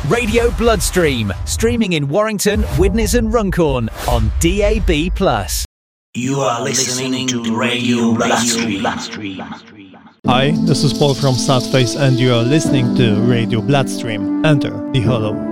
Radio Bloodstream, streaming in Warrington, Widnes and Runcorn on DAB+. You are listening to Radio Bloodstream. Hi, this is Paul from Sadface and you are listening to Radio Bloodstream. Enter the Hollow.